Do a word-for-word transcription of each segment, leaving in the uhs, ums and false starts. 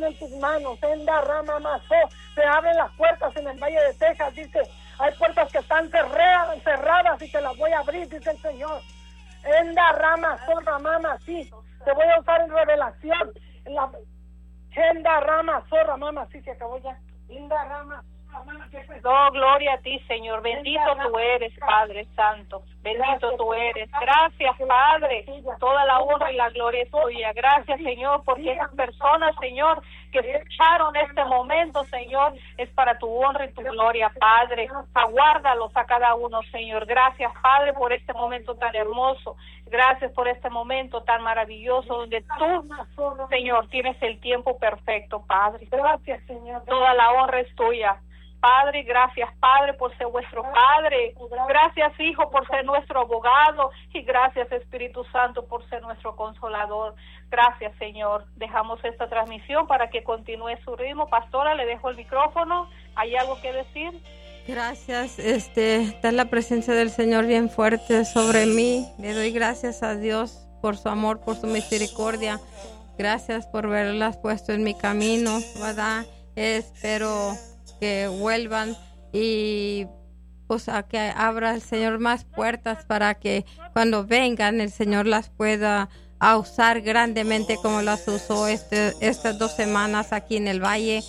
pone en tus manos. Enda rama mazo, se abren las puertas en el Valle de Texas, dice, hay puertas que están cerradas, cerradas y te las voy a abrir, dice el Señor. Enda rama zorra mama, sí, te voy a usar en revelación. En la Enda rama zorra mama, sí, se acabó ya. Enda rama. No, gloria a ti, Señor. Bendito tú eres, Padre Santo. Bendito tú eres. Gracias, Padre. Toda la honra y la gloria es tuya. Gracias, Señor, porque esas personas, Señor, que escucharon este momento, Señor, es para tu honra y tu gloria, Padre. Aguárdalos a cada uno, Señor. Gracias, Padre, por este momento tan hermoso. Gracias por este momento tan maravilloso donde tú, Señor, tienes el tiempo perfecto, Padre. Gracias, Señor. Toda la honra es tuya. Padre, gracias, Padre, por ser vuestro Padre. Gracias, Hijo, por ser nuestro abogado. Y gracias, Espíritu Santo, por ser nuestro consolador. Gracias, Señor. Dejamos esta transmisión para que continúe su ritmo. Pastora, le dejo el micrófono. ¿Hay algo que decir? Gracias. Este, está la presencia del Señor bien fuerte sobre mí. Le doy gracias a Dios por su amor, por su misericordia. Gracias por haberlas puesto en mi camino, ¿verdad? Espero que vuelvan y pues a que abra el Señor más puertas para que cuando vengan el Señor las pueda a usar grandemente como las usó este, estas dos semanas aquí en el Valle.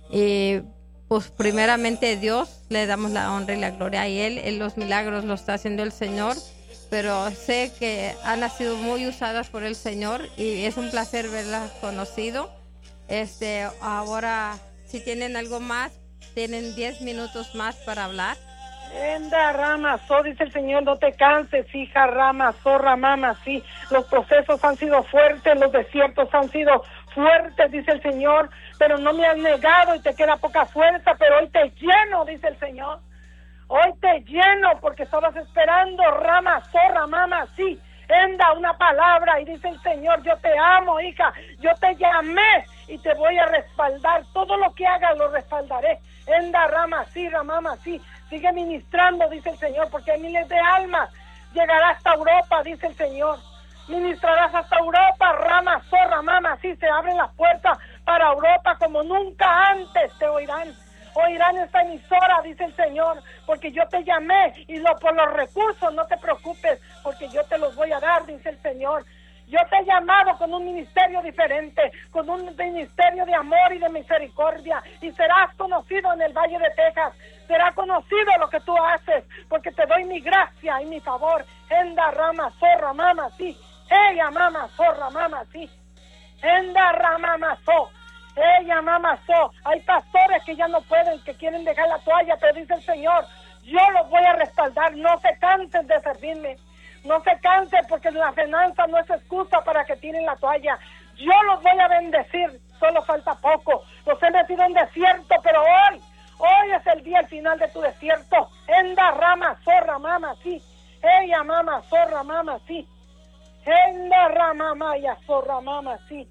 Y pues primeramente Dios, le damos la honra y la gloria a Él. En los milagros lo está haciendo el Señor, pero sé que han sido muy usadas por el Señor y es un placer verlas conocido. Este, ahora, si tienen algo más, tienen diez minutos más para hablar. Enda rama, so, dice el Señor, no te canses, hija rama, zorra mama, sí, los procesos han sido fuertes, los desiertos han sido fuertes, dice el Señor, pero no me has negado y te queda poca fuerza, pero hoy te lleno, dice el Señor, hoy te lleno porque estabas esperando, rama, zorra mama, sí, enda una palabra y dice el Señor, yo te amo, hija, yo te llamé y te voy a respaldar, todo lo que hagas lo respaldaré. Enda rama, sí, ramama, sí, sigue ministrando, dice el Señor, porque hay miles de almas, llegará hasta Europa, dice el Señor, ministrarás hasta Europa, rama, zorra, mama, sí, se abren las puertas para Europa como nunca antes te oirán, oirán esta emisora, dice el Señor, porque yo te llamé y lo, por los recursos no te preocupes, porque yo te los voy a dar, dice el Señor. Yo te he llamado con un ministerio diferente, con un ministerio de amor y de misericordia, y serás conocido en el Valle de Texas, será conocido lo que tú haces, porque te doy mi gracia y mi favor. Enda rama, zorra, mama, sí. Ella, mama, zorra, mama, sí. Enda rama, mazo. Ella, mama, so. Hay pastores que ya no pueden, que quieren dejar la toalla, pero dice el Señor, yo los voy a respaldar, no se cansen de servirme. No se cansen porque la finanza no es excusa para que tiren la toalla. Yo los voy a bendecir, solo falta poco. Los he metido en desierto, pero hoy, hoy es el día, el final de tu desierto. Enda rama, zorra, mama, sí. Ella, mama, zorra, mama, sí. Enda rama, maya, zorra, mama, sí.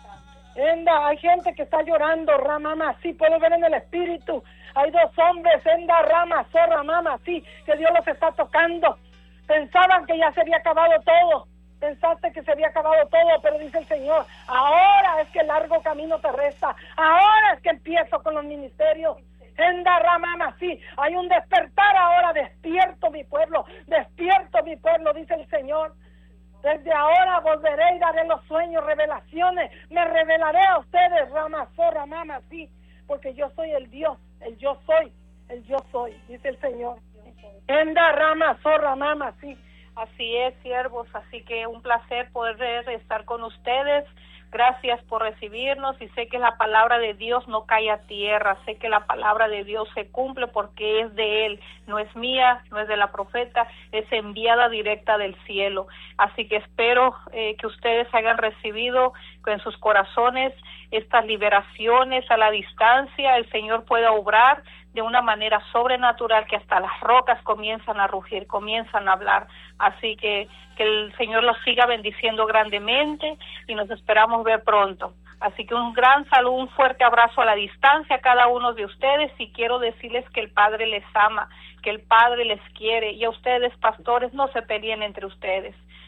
Enda, hay gente que está llorando, ramama, sí, puedo ver en el espíritu. Hay dos hombres, enda rama, zorra, mama, sí, que Dios los está tocando. Pensaban que ya se había acabado todo, pensaste que se había acabado todo, pero dice el Señor, ahora es que el largo camino te resta, ahora es que empiezo con los ministerios. Enda ramama, sí, hay un despertar ahora, despierto mi pueblo, despierto mi pueblo, dice el Señor. Desde ahora volveré y daré los sueños, revelaciones, me revelaré a ustedes, rama, zorra, mama, sí, porque yo soy el Dios, el yo soy, el yo soy, dice el Señor. Enda rama, zorra, mama, sí. Así es, siervos, así que un placer poder estar con ustedes. Gracias por recibirnos y sé que la palabra de Dios no cae a tierra, sé que la palabra de Dios se cumple porque es de Él, no es mía, no es de la profeta, es enviada directa del cielo. Así que espero eh, que ustedes hayan recibido en sus corazones estas liberaciones a la distancia, el Señor pueda obrar de una manera sobrenatural que hasta las rocas comienzan a rugir, comienzan a hablar. Así que que el Señor los siga bendiciendo grandemente y nos esperamos ver pronto. Así que un gran saludo, un fuerte abrazo a la distancia a cada uno de ustedes y quiero decirles que el Padre les ama, que el Padre les quiere y a ustedes, pastores, no se peleen entre ustedes.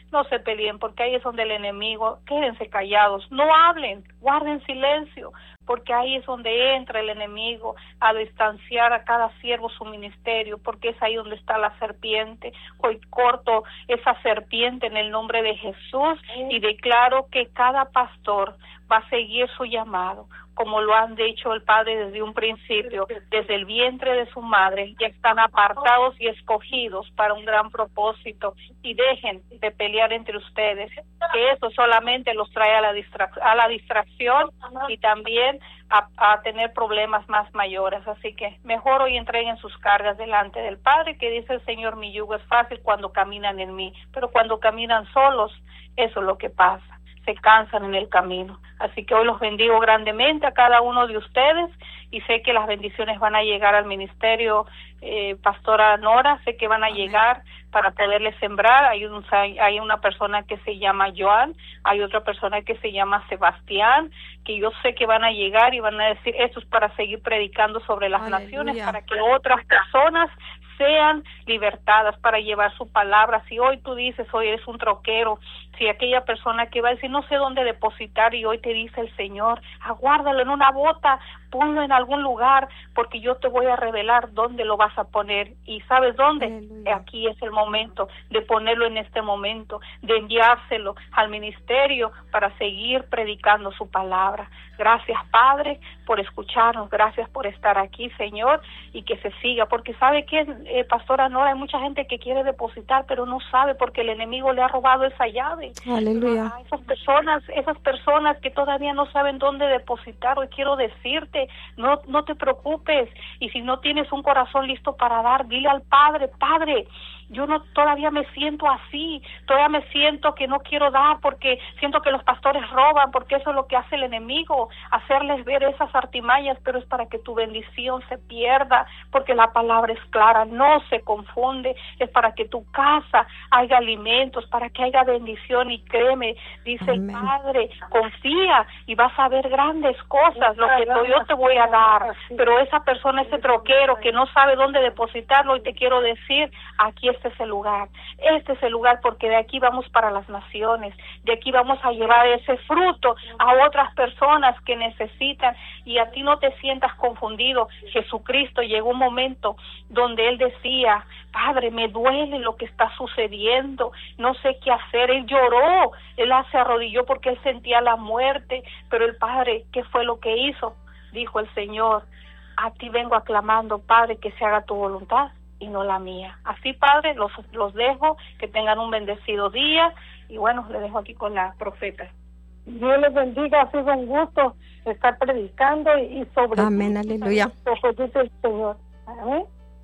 no se peleen, porque ahí es donde el enemigo, quédense callados, no hablen, guarden silencio, porque ahí es donde entra el enemigo a distanciar a cada siervo su ministerio, porque es ahí donde está la serpiente. Hoy corto esa serpiente en el nombre de Jesús y declaro que cada pastor va a seguir su llamado, como lo han dicho el Padre desde un principio, desde el vientre de su madre, ya están apartados y escogidos para un gran propósito, y dejen de pelear entre ustedes, que eso solamente los trae a la, distra- a la distracción y también a, a tener problemas más mayores. Así que mejor hoy entreguen sus cargas delante del Padre, que dice el Señor, mi yugo es fácil cuando caminan en mí, pero cuando caminan solos, eso es lo que pasa, se cansan en el camino. Así que hoy los bendigo grandemente a cada uno de ustedes y sé que las bendiciones van a llegar al ministerio, eh, Pastora Nora, sé que van a Amén. Llegar para poderle sembrar. Hay, un, hay una persona que se llama Joan, hay otra persona que se llama Sebastián, que yo sé que van a llegar y van a decir, esto es para seguir predicando sobre las Aleluya. Naciones, para que otras personas sean libertadas para llevar su palabra. Si hoy tú dices, hoy eres un troquero, si aquella persona que va a decir, no sé dónde depositar, y hoy te dice el Señor, aguárdalo en una bota, ponlo en algún lugar, porque yo te voy a revelar dónde lo vas a poner. ¿Y sabes dónde? Aleluya. Aquí es el momento de ponerlo en este momento, de enviárselo al ministerio para seguir predicando su palabra. Gracias, Padre, por escucharnos, gracias por estar aquí, Señor, y que se siga, porque sabe que, eh, Pastora Nora, hay mucha gente que quiere depositar, pero no sabe porque el enemigo le ha robado esa llave. Aleluya. A esas personas, esas personas que todavía no saben dónde depositar, hoy quiero decirte, no, no te preocupes, y si no tienes un corazón listo para dar, dile al Padre, Padre, yo no todavía me siento así, todavía me siento que no quiero dar porque siento que los pastores roban, porque eso es lo que hace el enemigo, hacerles ver esas artimañas, pero es para que tu bendición se pierda, porque la palabra es clara, no se confunde, es para que tu casa haya alimentos, para que haya bendición, y créeme, dice Amén. El Padre, confía y vas a ver grandes cosas, lo que yo te voy a dar, pero esa persona, ese troquero que no sabe dónde depositarlo, y te quiero decir, aquí este es el lugar, este es el lugar, porque de aquí vamos para las naciones, de aquí vamos a llevar ese fruto a otras personas que necesitan, y a ti no te sientas confundido. Jesucristo llegó un momento donde Él decía, Padre, me duele lo que está sucediendo, no sé qué hacer. Él lloró, Él se arrodilló porque Él sentía la muerte, pero el Padre, ¿qué fue lo que hizo? Dijo el Señor, a ti vengo aclamando, Padre, que se haga tu voluntad y no la mía. Así, Padre, los, los dejo, que tengan un bendecido día, y bueno, les dejo aquí con la profeta. Dios les bendiga, ha sido un gusto estar predicando y, y sobre Amén, todo, aleluya. Dice el Señor. Amén.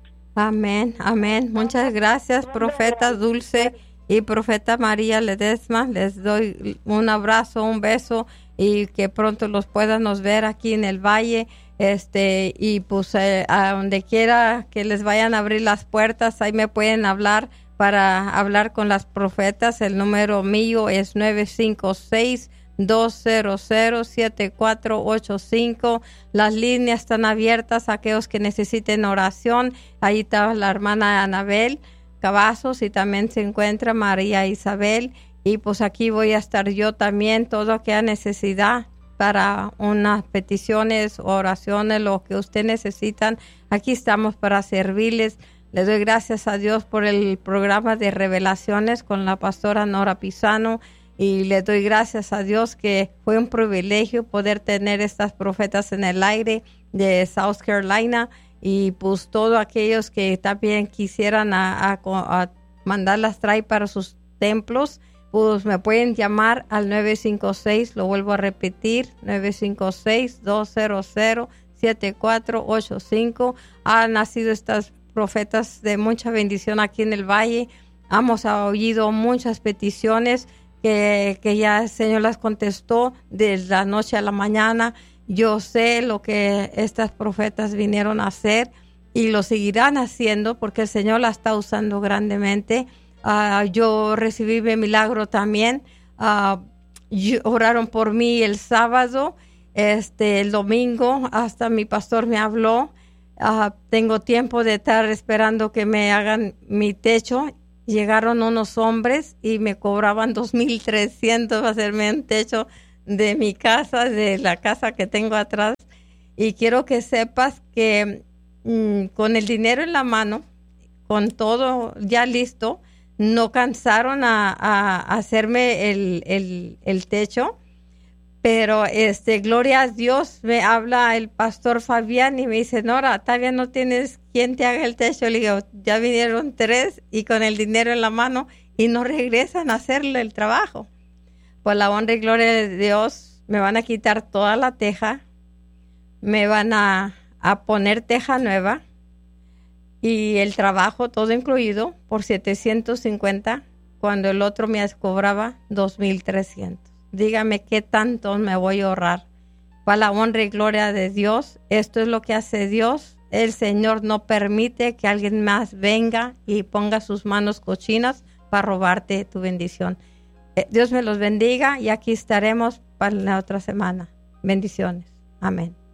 Amén, amén. Muchas gracias, profeta Dulce y profeta María Ledesma. Les doy un abrazo, un beso, y que pronto los podamos ver aquí en el valle. Este, y pues eh, a donde quiera que les vayan a abrir las puertas, ahí me pueden hablar para hablar con las profetas. El número mío es nueve cinco seis, dos cero cero, siete cuatro ocho cinco. Las líneas están abiertas a aquellos que necesiten oración. Ahí está la hermana Anabel Cavazos, y también se encuentra María Isabel, y pues aquí voy a estar yo también, todo aquella necesidad para unas peticiones, oraciones, lo que usted necesitan, aquí estamos para servirles. Le doy gracias a Dios por el programa de revelaciones con la pastora Nora Pisano, y le doy gracias a Dios que fue un privilegio poder tener estas profetas en el aire de South Carolina, y pues todos aquellos que también quisieran a, a, a mandarlas traer para sus templos, pues me pueden llamar al nueve cinco seis, lo vuelvo a repetir, nueve cinco seis, dos cero cero, siete cuatro ocho cinco. Han nacido estas profetas de mucha bendición aquí en el valle. Hemos oído muchas peticiones que, que ya el Señor las contestó de la noche a la mañana. Yo sé lo que estas profetas vinieron a hacer y lo seguirán haciendo porque el Señor la está usando grandemente. Uh, yo recibí mi milagro también. Uh, yo, oraron por mí el sábado, este, el domingo, hasta mi pastor me habló. Uh, tengo tiempo de estar esperando que me hagan mi techo llegaron unos hombres y me cobraban dos mil trescientos para hacerme un techo de mi casa, de la casa que tengo atrás. Y quiero que sepas que mmm, con el dinero en la mano, con todo ya listo, no cansaron a, a, a hacerme el, el, el techo. Pero, este, gloria a Dios, me habla el pastor Fabián y me dice, Nora, todavía no tienes quien te haga el techo. Le digo, ya vinieron tres y con el dinero en la mano y no regresan a hacerle el trabajo. Por la honra y gloria de Dios, me van a quitar toda la teja, me van a, a poner teja nueva y el trabajo todo incluido por setecientos cincuenta, cuando el otro me cobraba dos mil trescientos. Dígame qué tanto me voy a ahorrar. Para la honra y gloria de Dios, esto es lo que hace Dios. El Señor no permite que alguien más venga y ponga sus manos cochinas para robarte tu bendición. Eh, Dios me los bendiga y aquí estaremos para la otra semana. Bendiciones. Amén.